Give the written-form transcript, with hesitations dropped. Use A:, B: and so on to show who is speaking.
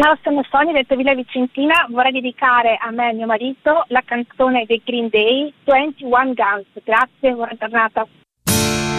A: Ciao, sono Sonia, detto Villa Vicentina. Vorrei dedicare a me e mio marito la canzone dei Green Day, 21 Guns. Grazie, buona giornata.